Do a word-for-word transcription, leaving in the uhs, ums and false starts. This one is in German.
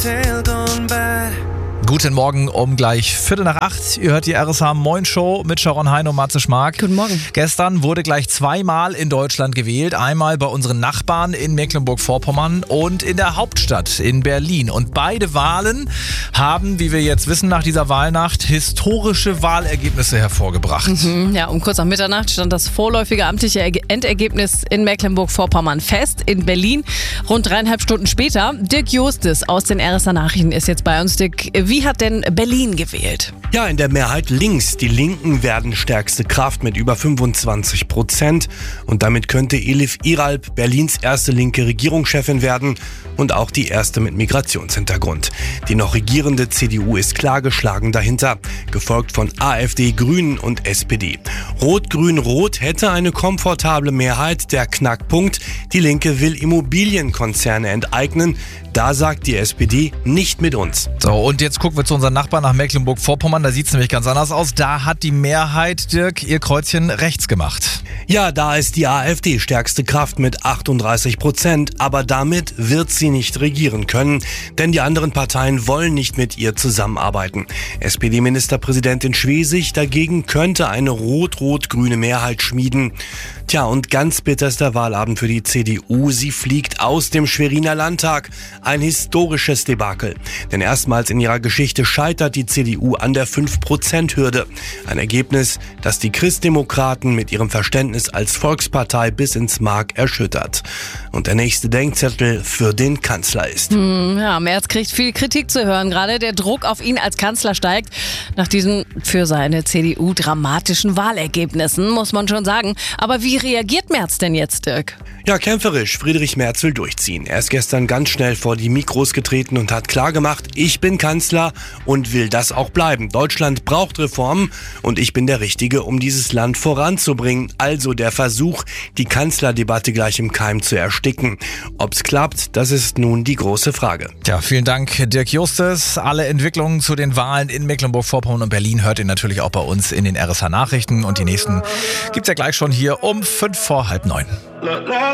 tale gone bad. Guten Morgen um gleich Viertel nach acht. Ihr hört die R S H Moin Show mit Sharon Hein und Matze Schmark. Guten Morgen. Gestern wurde gleich zweimal in Deutschland gewählt. Einmal bei unseren Nachbarn in Mecklenburg-Vorpommern und in der Hauptstadt in Berlin. Und beide Wahlen haben, wie wir jetzt wissen, nach dieser Wahlnacht historische Wahlergebnisse hervorgebracht. Mhm, ja, um kurz nach Mitternacht stand das vorläufige amtliche Endergebnis in Mecklenburg-Vorpommern fest. In Berlin rund dreieinhalb Stunden später. Dirk Justes aus den R S H Nachrichten ist jetzt bei uns. Dirk, wie hat denn Berlin gewählt? Ja, in der Mehrheit links. Die Linken werden stärkste Kraft mit über fünfundzwanzig Prozent. Und damit könnte Elif İralp Berlins erste linke Regierungschefin werden und auch die erste mit Migrationshintergrund. Die noch regierende C D U ist klar geschlagen dahinter, gefolgt von AfD, Grünen und S P D. Rot-Grün-Rot hätte eine komfortable Mehrheit. Der Knackpunkt: die Linke will Immobilienkonzerne enteignen. Da sagt die S P D nicht mit uns. So, und jetzt gucken wir zu unseren Nachbarn nach Mecklenburg-Vorpommern. Da sieht es nämlich ganz anders aus. Da hat die Mehrheit, Dirk, ihr Kreuzchen rechts gemacht. Ja, da ist die AfD stärkste Kraft mit achtunddreißig Prozent. Aber damit wird sie nicht regieren können, denn die anderen Parteien wollen nicht mit ihr zusammenarbeiten. S P D-Ministerpräsidentin Schwesig dagegen könnte eine rot-rot-grüne Mehrheit schmieden. Tja, und ganz bitter ist der Wahlabend für die C D U. Sie fliegt aus dem Schweriner Landtag. Ein historisches Debakel. Denn erstmals in ihrer Geschichte scheitert die C D U an der fünf Prozent Hürde. Ein Ergebnis, das die Christdemokraten mit ihrem Verständnis als Volkspartei bis ins Mark erschüttert. Und der nächste Denkzettel für den Kanzler ist. Hm, ja, Merz kriegt viel Kritik zu hören. Gerade der Druck auf ihn als Kanzler steigt. Nach diesen für seine C D U dramatischen Wahlergebnissen, muss man schon sagen. Aber wie reagiert Merz denn jetzt, Dirk? Ja, kämpferisch. Friedrich Merz will durchziehen. Er ist gestern ganz schnell vor die Mikros getreten und hat klargemacht, ich bin Kanzler und will das auch bleiben. Deutschland braucht Reformen und ich bin der Richtige, um dieses Land voranzubringen. Also der Versuch, die Kanzlerdebatte gleich im Keim zu ersticken. Ob's klappt, das ist nun die große Frage. Ja, vielen Dank, Dirk Justes. Alle Entwicklungen zu den Wahlen in Mecklenburg-Vorpommern und Berlin hört ihr natürlich auch bei uns in den R S H Nachrichten. Und die nächsten gibt's ja gleich schon hier um fünf vor halb neun.